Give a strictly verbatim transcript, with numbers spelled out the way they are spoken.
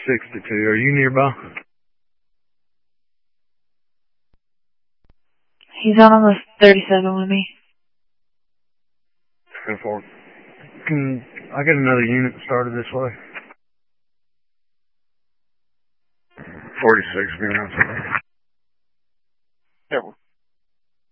sixty-two. Are you nearby? He's on almost thirty-seven with me. ten four. Can I get another unit started this way? forty-six, being outside.